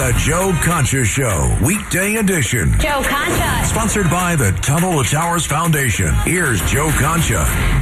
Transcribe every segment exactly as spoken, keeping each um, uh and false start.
The Joe Concha Show, weekday edition. Joe Concha. Sponsored by the Tunnel to Towers Foundation. Here's Joe Concha.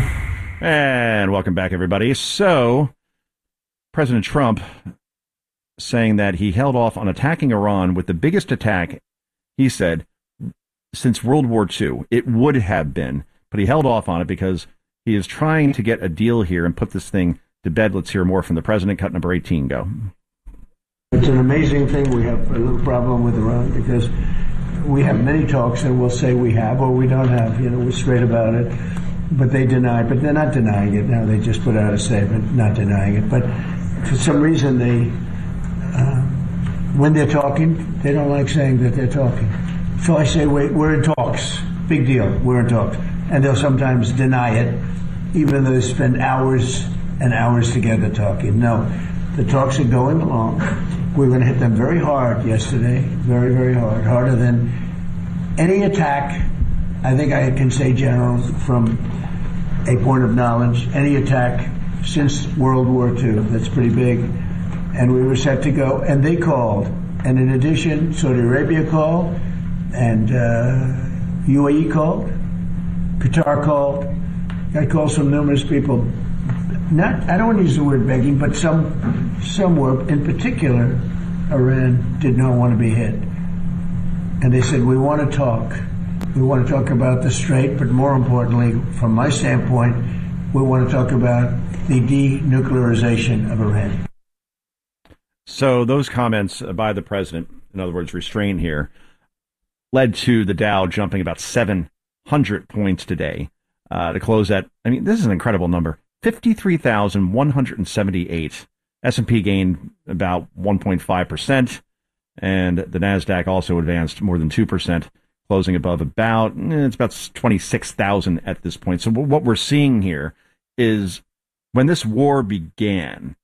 And welcome back, everybody. So, President Trump saying that he held off on attacking Iran with the biggest attack, he said, since World War Two. It would have been, but he held off on it because he is trying to get a deal here and put this thing to bed. Let's hear more from the president. Cut number eighteen, go. It's an amazing thing. We have a little problem with Iran because we have many talks and we'll say we have or we don't have. You know, we're straight about it. But they deny, but they're not denying it now. They just put out a statement not denying it. But for some reason, they, uh, when they're talking, they don't like saying that they're talking. So I say, wait, we're in talks. Big deal. We're in talks. And they'll sometimes deny it, even though they spend hours and hours together talking. No, the talks are going along. We're going to hit them very hard yesterday, very, very hard, harder than any attack. I think I can say, General, from a point of knowledge, any attack since World War Two. That's pretty big. And we were set to go, and they called. And in addition, Saudi Arabia called, and uh, U A E called, Qatar called. I called from numerous people. Not, I don't want to use the word begging, but some, some were, in particular, Iran did not want to be hit. And they said, we want to talk. We want to talk about the strait, but more importantly, from my standpoint, we want to talk about the denuclearization of Iran. So those comments by the president, in other words, restraint here, led to the Dow jumping about seven hundred points today uh, to close at, I mean, this is an incredible number, fifty-three thousand one hundred seventy-eight. S and P gained about one point five percent, and the NASDAQ also advanced more than two percent. Closing above about, it's about twenty-six thousand at this point. So what we're seeing here is when this war began,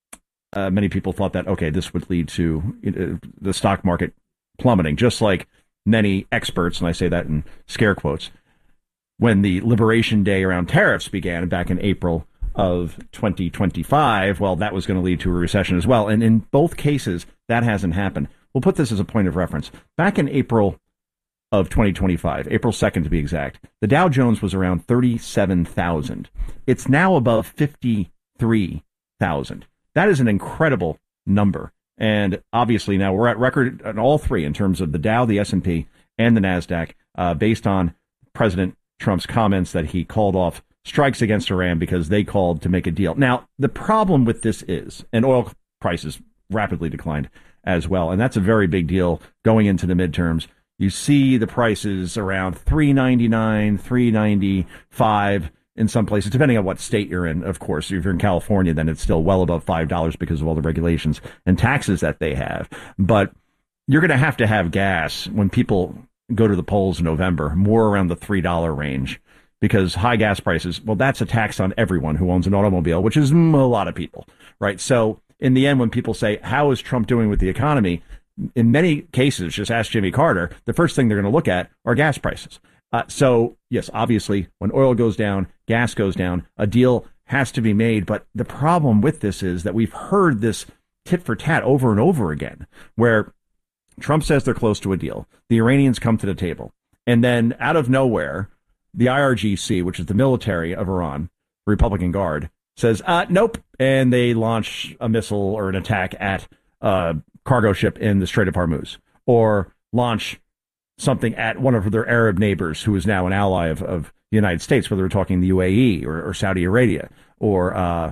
uh, many people thought that, okay, this would lead to uh, the stock market plummeting, just like many experts, and I say that in scare quotes, when the Liberation Day around tariffs began back in April of twenty twenty-five, well, that was going to lead to a recession as well. And in both cases, that hasn't happened. We'll put this as a point of reference. Back in April of twenty twenty-five, April second to be exact, the Dow Jones was around thirty-seven thousand. It's now above fifty-three thousand. That is an incredible number. And obviously now we're at record on all three in terms of the Dow, the S and P, and the NASDAQ, uh, based on President Trump's comments that he called off strikes against Iran because they called to make a deal. Now, the problem with this is, and oil prices rapidly declined as well, and that's a very big deal going into the midterms. You see the prices around three ninety-nine, three ninety-five in some places, depending on what state you're in, of course. If you're in California, then it's still well above five dollars because of all the regulations and taxes that they have. But you're going to have to have gas when people go to the polls in November, more around the three dollars range, because high gas prices, well, that's a tax on everyone who owns an automobile, which is mm, a lot of people, right? So in the end, when people say, how is Trump doing with the economy? In many cases, just ask Jimmy Carter, the first thing they're going to look at are gas prices. Uh, so, yes, obviously, when oil goes down, gas goes down, a deal has to be made. But the problem with this is that we've heard this tit for tat over and over again, where Trump says they're close to a deal. The Iranians come to the table. And then out of nowhere, the I R G C, which is the military of Iran, Republican Guard, says, uh, nope. And they launch a missile or an attack at uh cargo ship in the Strait of Hormuz, or launch something at one of their Arab neighbors who is now an ally of, of the United States, whether we're talking the U A E or, or Saudi Arabia or, uh,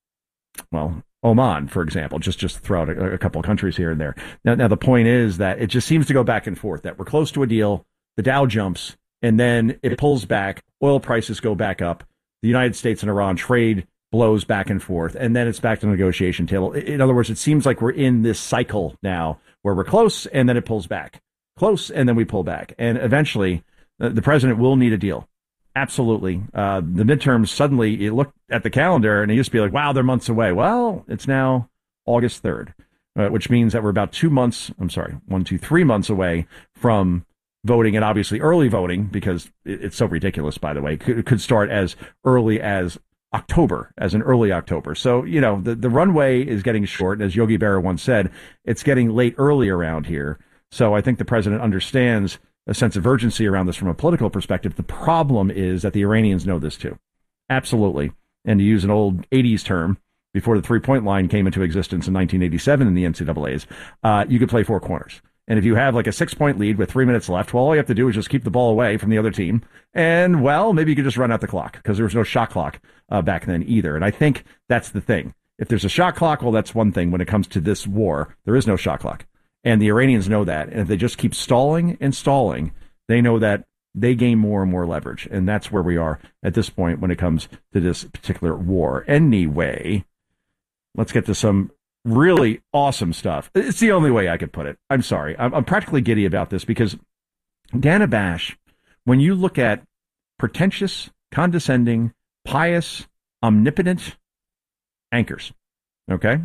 well, Oman, for example, just, just throw out a, a couple of countries here and there. Now, now, the point is that it just seems to go back and forth, that we're close to a deal, the Dow jumps, and then it pulls back, oil prices go back up, the United States and Iran trade blows back and forth, and then it's back to the negotiation table. In other words, it seems like we're in this cycle now where we're close and then it pulls back, close and then we pull back. And eventually uh, the president will need a deal. Absolutely. Uh, the midterms, suddenly you look at the calendar and it used to be like, wow, they're months away. Well, it's now August third, uh, which means that we're about two months, I'm sorry, one, two, three months away from voting, and obviously early voting, because it, it's so ridiculous, by the way, could, could start as early as October, as in early October. So, you know, the, the runway is getting short. As Yogi Berra once said, it's getting late early around here. So I think the president understands a sense of urgency around this from a political perspective. The problem is that the Iranians know this too. Absolutely. And to use an old eighties term, before the three-point line came into existence in nineteen eighty-seven in the N C double A's, uh, you could play four corners. And if you have like a six-point lead with three minutes left, well, all you have to do is just keep the ball away from the other team. And, well, maybe you could just run out the clock because there was no shot clock uh, back then either. And I think that's the thing. If there's a shot clock, well, that's one thing. When it comes to this war, there is no shot clock. And the Iranians know that. And if they just keep stalling and stalling, they know that they gain more and more leverage. And that's where we are at this point when it comes to this particular war. Anyway, let's get to some really awesome stuff. It's the only way I could put it. I'm sorry. I'm, I'm practically giddy about this because Dana Bash, when you look at pretentious, condescending, pious, omnipotent anchors, okay?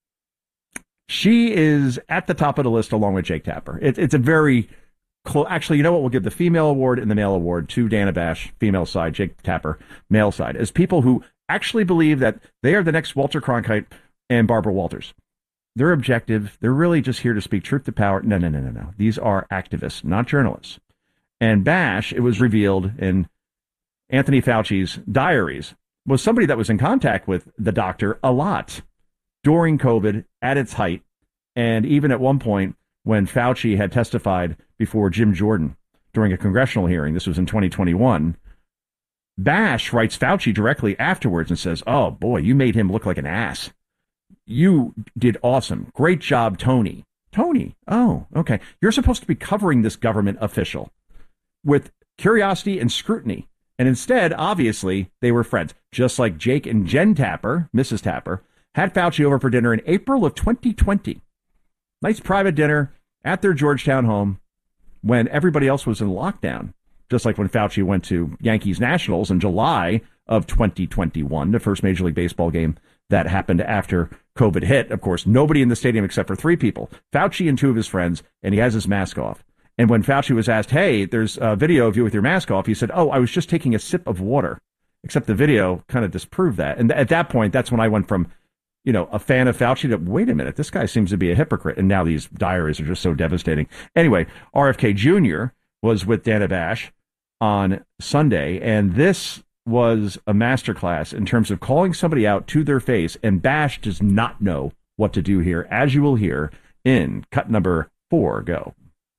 She is at the top of the list along with Jake Tapper. It, it's a very close. Actually, you know what? We'll give the female award and the male award to Dana Bash, female side, Jake Tapper, male side, as people who actually believe that they are the next Walter Cronkite and Barbara Walters. They're objective. They're really just here to speak truth to power. No, no, no, no, no. These are activists, not journalists. And Bash, it was revealed in Anthony Fauci's diaries, was somebody that was in contact with the doctor a lot during COVID at its height. And even at one point when Fauci had testified before Jim Jordan during a congressional hearing, this was in twenty twenty-one, Bash writes Fauci directly afterwards and says, oh, boy, you made him look like an ass. You did awesome. Great job, Tony. Tony. Oh, okay. You're supposed to be covering this government official with curiosity and scrutiny. And instead, obviously, they were friends. Just like Jake and Jen Tapper, Missus Tapper, had Fauci over for dinner in April of twenty twenty. Nice private dinner at their Georgetown home when everybody else was in lockdown. Just like when Fauci went to Yankees Nationals in July of twenty twenty-one, the first Major League Baseball game that happened after COVID hit. Of course, nobody in the stadium except for three people, Fauci and two of his friends, and he has his mask off. And when Fauci was asked, hey, there's a video of you with your mask off, he said, oh, I was just taking a sip of water. Except the video kind of disproved that. And at that point, that's when I went from, you know, a fan of Fauci to, wait a minute, this guy seems to be a hypocrite. And now these diaries are just so devastating. Anyway, R F K Junior was with Dana Bash on Sunday, and this was a masterclass in terms of calling somebody out to their face, and Bash does not know what to do here, as you will hear in cut number four. Go.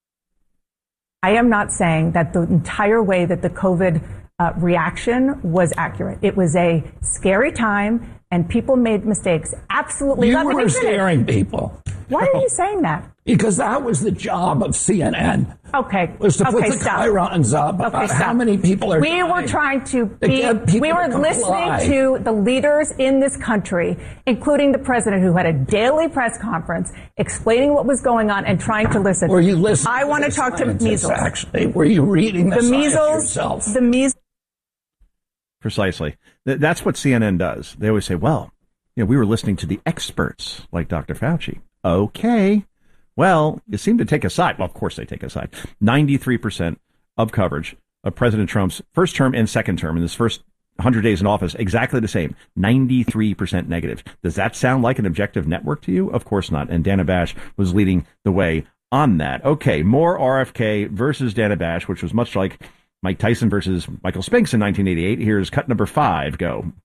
I am not saying that the entire way that the COVID uh, reaction was accurate. It was a scary time, and people made mistakes. Absolutely. You Let were me scaring people. Why are you saying that? Because that was the job of C N N. Okay. Was to okay, put the stop. chyrons up Okay, about stop. how many people are We dying. were trying to be, get people we were to listening comply. to the leaders in this country, including the president, who had a daily press conference explaining what was going on and trying to listen. Were you listening? I want to the talk to scientists, measles. Actually, were you reading the, The science measles, yourself? the measles. Precisely. Th- that's what C N N does. They always say, well, you know, we were listening to the experts like Doctor Fauci. Okay. Well, you seem to take a side. Well, of course they take a side. ninety-three percent of coverage of President Trump's first term and second term in his first one hundred days in office, exactly the same. ninety-three percent negative. Does that sound like an objective network to you? Of course not. And Dana Bash was leading the way on that. Okay, more R F K versus Dana Bash, which was much like Mike Tyson versus Michael Spinks in nineteen eighty-eight. Here's cut number five. Go.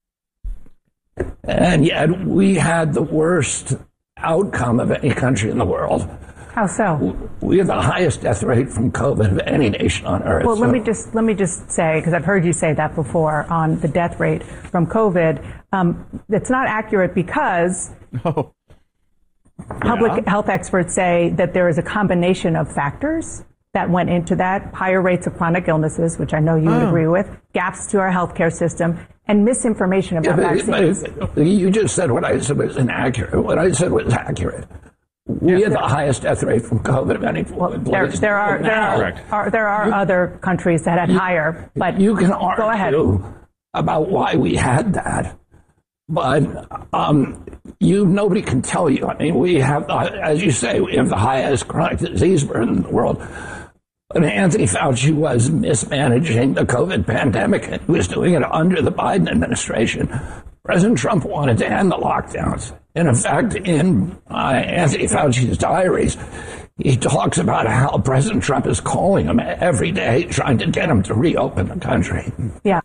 And yet we had the worst outcome of any country in the world. How so? We have the highest death rate from COVID of any nation on earth. Well, let So- me just let me just say, because I've heard you say that before on the death rate from COVID. Um, it's not accurate because Oh. public Yeah. health experts say that there is a combination of factors that went into that: higher rates of chronic illnesses, which I know you would Oh. agree with, gaps to our healthcare system, and misinformation Yeah, about but- vaccines. but you just said what I said was inaccurate. What I said was accurate. We have the highest death rate from COVID of any Well, there, place. there are there are, Correct. are there are other countries that had higher, but You can argue go ahead. about why we had that, but um, you nobody can tell you. I mean, we have, the, as you say, we have the highest chronic disease burden in the world. And Anthony Fauci was mismanaging the COVID pandemic, and he was doing it under the Biden administration. President Trump wanted to end the lockdowns. And in fact, in uh, Anthony Fauci's diaries, he talks about how President Trump is calling him every day, trying to get him to reopen the country. Yeah.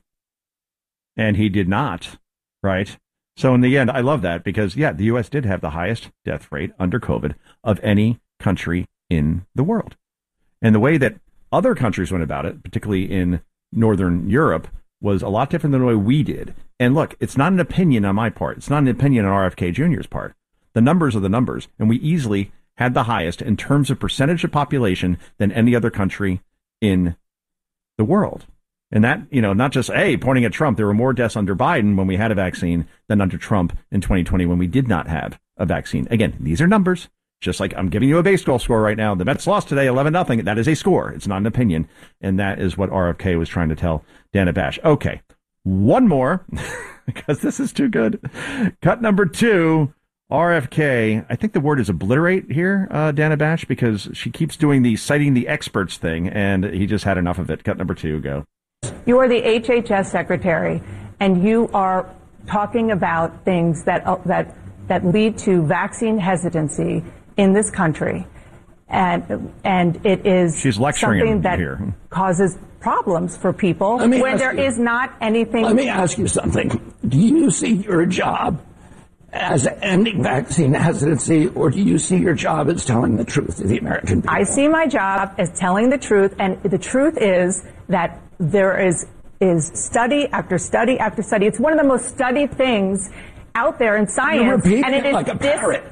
And he did not, right? So in the end, I love that because, yeah, the U S did have the highest death rate under COVID of any country in the world. And the way that other countries went about it, particularly in Northern Europe, was a lot different than the way we did. And look, it's not an opinion on my part. It's not an opinion on R F K Junior's part. The numbers are the numbers, and we easily had the highest in terms of percentage of population than any other country in the world. And that, you know, not just, hey, pointing at Trump, there were more deaths under Biden when we had a vaccine than under Trump in twenty twenty when we did not have a vaccine. Again, these are numbers. Just like I'm giving you a baseball score right now. The Mets lost today, eleven nothing. That is a score. It's not an opinion. And that is what R F K was trying to tell Dana Bash. Okay, one more, because this is too good. Cut number two, R F K. I think the word is obliterate here, uh, Dana Bash, because she keeps doing the citing the experts thing, and he just had enough of it. Cut number two, go. You are the H H S secretary, and you are talking about things that uh, that that lead to vaccine hesitancy in this country, and and it is She's lecturing something that here. causes problems for people where there you, is not anything. Let me ask you something. Do you see your job as ending vaccine hesitancy, or do you see your job as telling the truth to the American people? I see my job as telling the truth, and the truth is that there is is study after study after study. It's one of the most studied things out there in science, You're repeating and it it is like a dis- parrot.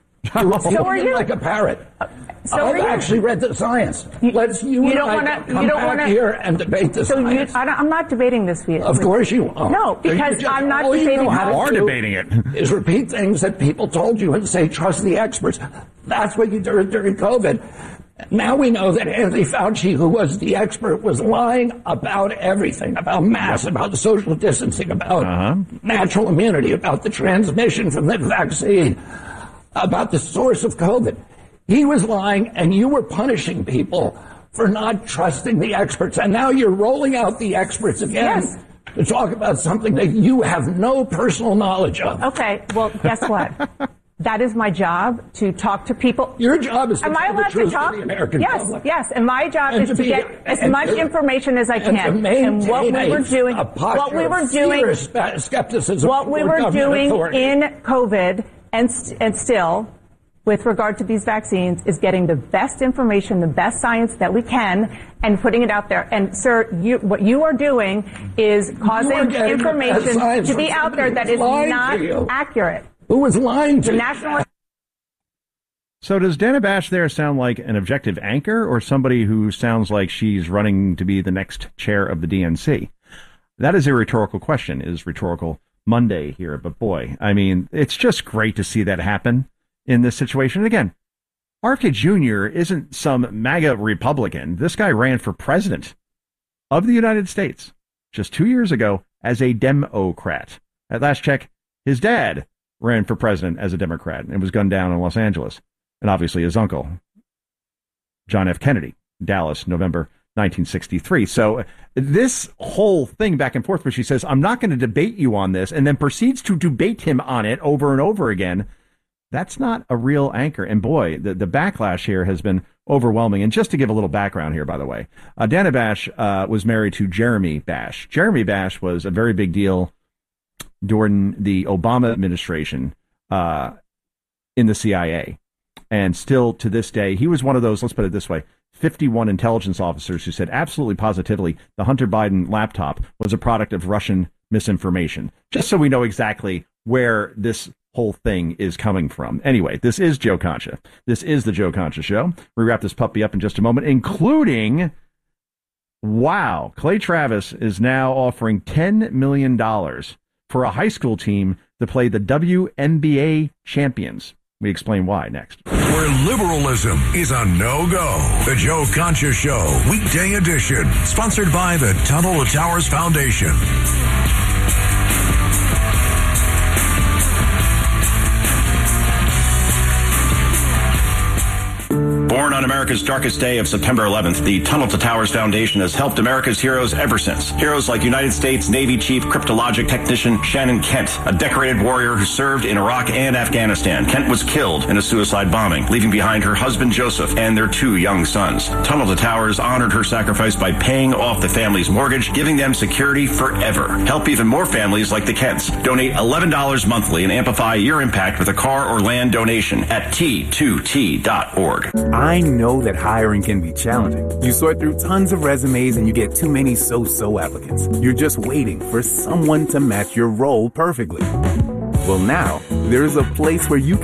So are you? Like a parrot. So I've are you? actually read the science. You, Let's you, you and don't I wanna, come you don't back wanna, here and debate the so science. You, I don't, I'm not debating this with you. Of course you won't. No, because just, I'm not all debating. You know how You are to do debating it. Is repeat things that people told you and say trust the experts. That's what you did during COVID. Now we know that Anthony Fauci, who was the expert, was lying about everything, about masks, about social distancing, about uh-huh. natural immunity, about the transmission from the vaccine, about the source of COVID. He was lying, and you were punishing people for not trusting the experts. And now you're rolling out the experts again Yes. to talk about something that you have no personal knowledge of. Okay, well, guess what? That is my job, to talk to people. Your job is to Am I tell the allowed truth to talk? to the American yes, public. yes. And my job And is to to be- get as and much to- information as I and can. to And what we maintain were a- doing, a posture what we were of doing, fear, spe- skepticism what we toward were government doing authority. in COVID, and st- and still, with regard to these vaccines, is getting the best information, the best science that we can, and putting it out there. And sir, you, what you are doing is causing getting the best information science to from be out there that somebody is who's lying not to you. accurate. Who was lying to The you? national. So does Dana Bash there sound like an objective anchor or somebody who sounds like she's running to be the next chair of the D N C? That is a rhetorical question. It is Rhetorical Monday here. But boy, I mean, it's just great to see that happen in this situation. And again, R F K Junior isn't some MAGA Republican. This guy ran for president of the United States just two years ago as a Democrat. At last check, his dad ran for president as a Democrat and was gunned down in Los Angeles. And obviously his uncle, John F. Kennedy, Dallas, November nineteen sixty-three. So this whole thing back and forth where she says, I'm not going to debate you on this, and then proceeds to debate him on it over and over again, that's not a real anchor. And boy, the, the backlash here has been overwhelming. And just to give a little background here, by the way, uh, Dana Bash uh, was married to Jeremy Bash. Jeremy Bash was a very big deal during the Obama administration uh, in the C I A. And still to this day, he was one of those, let's put it this way, fifty-one intelligence officers who said absolutely positively the Hunter Biden laptop was a product of Russian misinformation, just so we know exactly where this whole thing is coming from. Anyway, this is Joe Concha. This is the Joe Concha Show. We wrap this puppy up in just a moment, including, wow, Clay Travis is now offering ten million dollars for a high school team to play the W N B A champions. We explain why next. Where liberalism is a no-go. The Joe Concha Show, weekday edition. Sponsored by the Tunnel to Towers Foundation. Born on America's darkest day of September eleventh, the Tunnel to Towers Foundation has helped America's heroes ever since. Heroes like United States Navy Chief Cryptologic Technician Shannon Kent, a decorated warrior who served in Iraq and Afghanistan. Kent was killed in a suicide bombing, leaving behind her husband Joseph and their two young sons. Tunnel to Towers honored her sacrifice by paying off the family's mortgage, giving them security forever. Help even more families like the Kents. Donate eleven dollars monthly and amplify your impact with a car or land donation at T two T dot org. I know that hiring can be challenging. You sort through tons of resumes and you get too many so-so applicants. You're just waiting for someone to match your role perfectly. Well, now, there's a place where you can